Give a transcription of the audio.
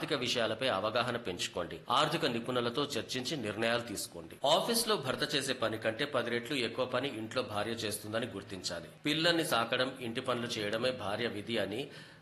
ఆర్థిక విషయాలపై అవగాహన పెంచుకోండి. ఆర్థిక నిపుణులతో చర్చించి నిర్ణయాలు తీసుకోండి. ఆఫీస్లో భర్త చేసే పని కంటే 10 రెట్లు ఎక్కువ పని ఇంట్లో భార్య చేస్తుందని గుర్తించాలి. పిల్లల్ని సాకడం, ఇంటి పనులు చేయడమే భార్య విధి అని